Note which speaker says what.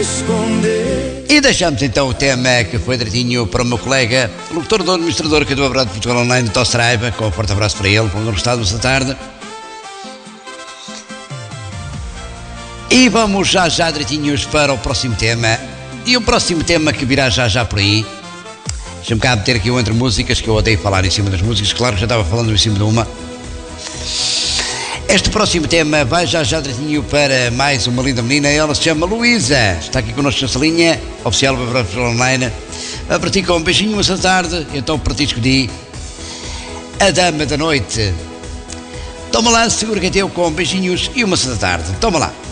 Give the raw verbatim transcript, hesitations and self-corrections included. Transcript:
Speaker 1: esconder.
Speaker 2: E deixamos então o tema que foi direitinho para o meu colega, locutor do administrador que é do Abraço de Portugal Online, Tó Saraiva, com um forte abraço para ele, para o estado desta tarde. E vamos já já direitinhos para o próximo tema. E o próximo tema que virá já já por aí. Deixa-me cá meter aqui um entre músicas, que eu odeio falar em cima das músicas, claro que já estava falando em cima de uma. Este próximo tema vai já já direitinho para mais uma linda menina, ela se chama Luísa, está aqui connosco nessa linha, oficial do Abraço Online. Para ti com um beijinho essa tarde, então para ti escolhi a dama da noite. Toma lá, segura que é teu com beijinhos e uma da tarde, toma lá.